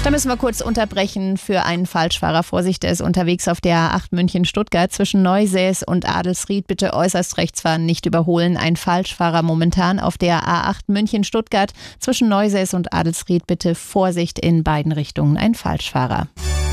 Da müssen wir kurz unterbrechen für einen Falschfahrer. Vorsicht, der ist unterwegs auf der A8 München-Stuttgart zwischen Neusäß und Adelsried. Bitte äußerst rechts fahren, nicht überholen. Ein Falschfahrer momentan auf der A8 München-Stuttgart zwischen Neusäß und Adelsried. Bitte Vorsicht in beiden Richtungen. Ein Falschfahrer.